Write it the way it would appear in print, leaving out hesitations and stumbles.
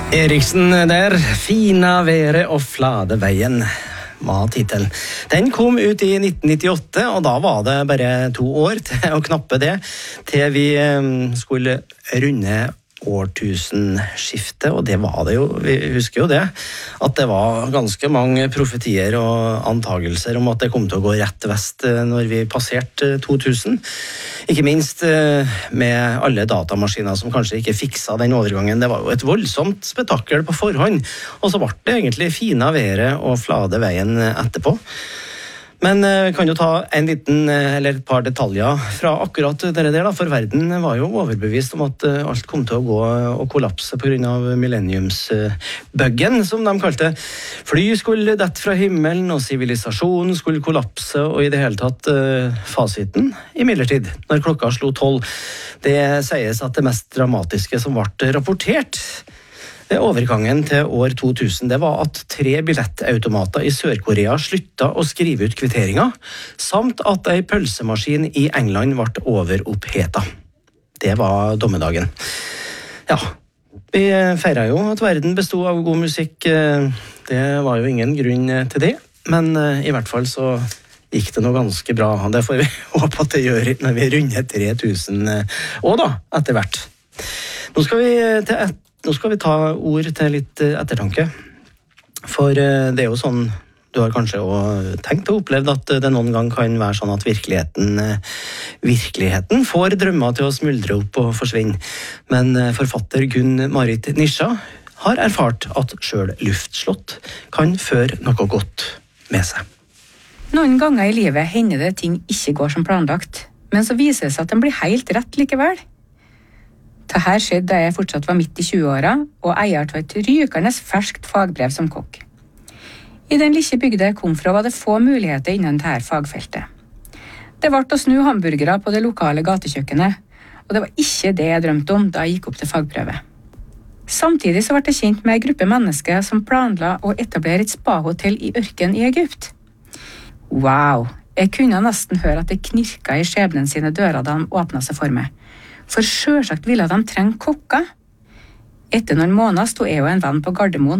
Eriksen der, fina været og flade veien var titelen. Den kom ut i 1998, og da var det bare 2 år til å knappe det, til vi skulle runde årtusenskiftet, og det var det jo, vi husker jo det, at det var ganske mange profetier og antagelser om at det kom til å gå rett vest når vi passerte 2000. Ikke minst med alle datamaskiner som kanskje ikke fiksa den overgangen. Det var jo et voldsomt spetakkel på forhånd, og så ble det egentlig fina været og flade veien etterpå. Men vi kan jo ta en liten, eller et par detaljer fra akkurat det der, da, for verden var jo overbevist om at alt kom til å gå og kollapse på grunn av millenniumsbuggen, som de kalte. Fly skulle dette fra himmelen, og sivilisasjonen skulle kollapse, og i det hele tatt fasiten, imidlertid, når klokka slo 12. Det sies at det mest dramatiske som ble rapportert overgangen til år 2000, det var at 3 billettautomater i Sør-Korea slutta å skrive ut kvitteringer, samt at en pølsemaskin i England ble overoppheta. Det var dommedagen. Ja, vi feiret jo at verden bestod av god musikk. Det var jo ingen grunn til det, men i hvert fall så gikk det noe ganske bra. Det får vi håpe at det gjør når vi runder 3000 år da, etter hvert. Nå skal vi ta ord til litt ettertanke, for det er jo sånn, du har kanskje også tenkt og opplevd at det noen gang kan være sånn at virkeligheten får drømmer til å smuldre opp og forsvinne. Men forfatter Gunn-Marit Nisja har erfart at selv luftslott kan føre noe godt med seg. Noen ganger i livet hender det ting ikke går som planlagt, men så viser det seg at den blir helt rett likevel. Dette skjedde da jeg fortsatt var midt i 20-åra, og eier til et rykende ferskt fagbrev som kokk. I den lille bygda jeg kom fra var det få muligheter innen dette fagfeltet. Det ble å snu hamburgere på det lokale gatekjøkkenet, og det var ikke det jeg drømte om da jeg gikk opp til fagprøve. Samtidig så ble jeg kjent med en gruppe mennesker som planla å etablere et spahotell i ørken i Egypt. Wow! Jeg kunne nesten høre at det knirka i skjebnen sine dører da de åpnet seg for meg. For selvsagt ville de trenge kokker. Etter noen måneder stod jeg og en venn på Gardermoen